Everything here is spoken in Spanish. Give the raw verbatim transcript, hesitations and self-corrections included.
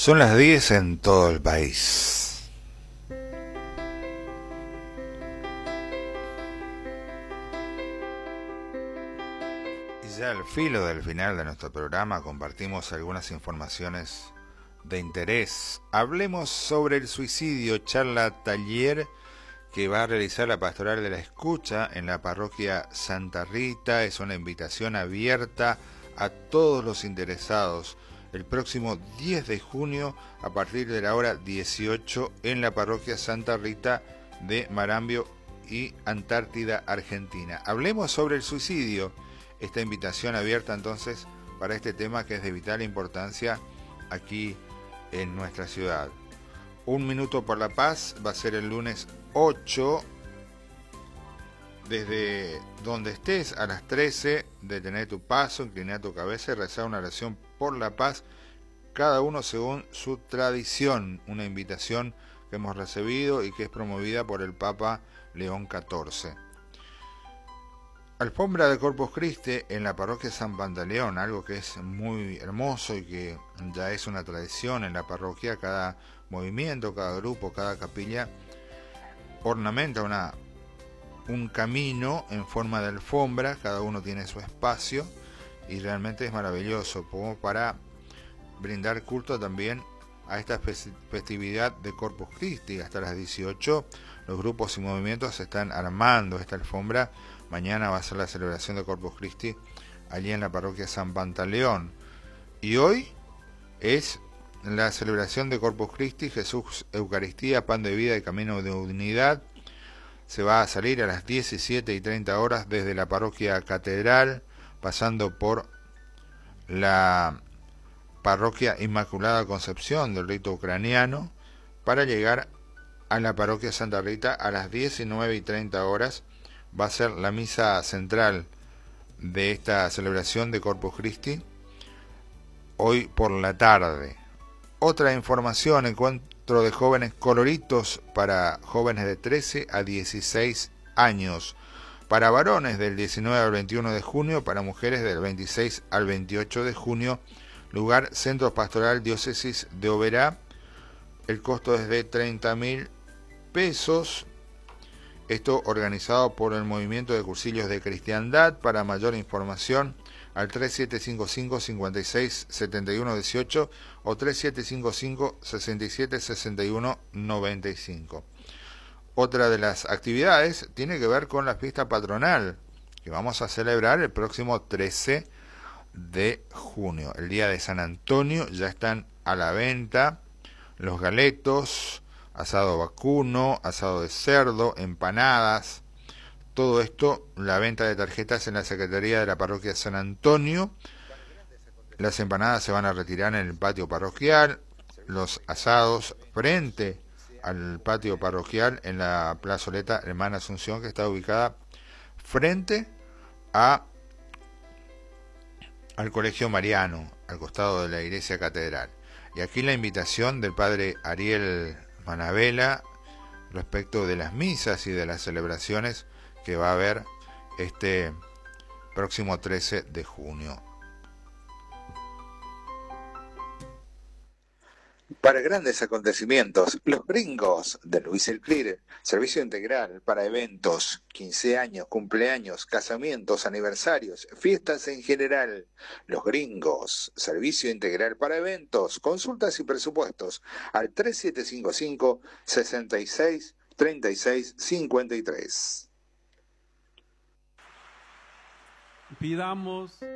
Son las diez en todo el país. Y ya al filo del final de nuestro programa compartimos algunas informaciones de interés. Hablemos sobre el suicidio, charla taller que va a realizar la Pastoral de la Escucha en la parroquia Santa Rita. Es una invitación abierta a todos los interesados. El próximo diez de junio, a partir de la hora dieciocho, en la parroquia Santa Rita de Marambio y Antártida, Argentina. Hablemos sobre el suicidio. Esta invitación abierta entonces para este tema que es de vital importancia aquí en nuestra ciudad. Un minuto por la paz va a ser el lunes ocho. Desde donde estés, a las trece, detener tu paso, inclinar tu cabeza y rezar una oración por la paz, cada uno según su tradición. Una invitación que hemos recibido y que es promovida por el Papa León catorce. Alfombra de Corpus Christi en la parroquia San Pantaleón, algo que es muy hermoso y que ya es una tradición en la parroquia. Cada movimiento, cada grupo, cada capilla ornamenta una un camino en forma de alfombra, cada uno tiene su espacio y realmente es maravilloso, como para brindar culto también a esta festividad de Corpus Christi. Hasta las dieciocho los grupos y movimientos están armando esta alfombra. Mañana va a ser la celebración de Corpus Christi allí en la parroquia San Pantaleón, y hoy es la celebración de Corpus Christi, Jesús, Eucaristía, Pan de Vida y Camino de Unidad. Se va a salir a las diecisiete y treinta horas desde la parroquia Catedral, pasando por la parroquia Inmaculada Concepción del rito ucraniano, para llegar a la parroquia Santa Rita a las diecinueve y treinta horas. Va a ser la misa central de esta celebración de Corpus Christi, hoy por la tarde. Otra información: encuentro de jóvenes coloritos para jóvenes de trece a dieciséis años, para varones del diecinueve al veintiuno de junio, para mujeres del veintiséis al veintiocho de junio, lugar Centro Pastoral Diócesis de Oberá. El costo es de treinta mil pesos. Esto organizado por el Movimiento de Cursillos de Cristiandad. Para mayor información, al tres siete cinco cinco, cinco seis siete uno uno ocho o tres siete cinco cinco, seis siete seis uno nueve cinco. Otra de las actividades tiene que ver con la fiesta patronal que vamos a celebrar el próximo trece de junio, el día de San Antonio. Ya están a la venta los galetos, asado vacuno, asado de cerdo, empanadas. Todo esto, la venta de tarjetas en la Secretaría de la Parroquia San Antonio. Las empanadas se van a retirar en el patio parroquial, los asados frente al patio parroquial en la plazoleta Hermana Asunción, que está ubicada frente a al Colegio Mariano, al costado de la Iglesia Catedral. Y aquí la invitación del padre Ariel Manabela respecto de las misas y de las celebraciones que va a haber este próximo trece de junio. Para grandes acontecimientos, los gringos de Luis El Clear, servicio integral para eventos, quince años, cumpleaños, casamientos, aniversarios, fiestas en general. Los gringos, servicio integral para eventos, consultas y presupuestos al tres siete cinco cinco, seis seis, tres seis cinco tres. Pidamos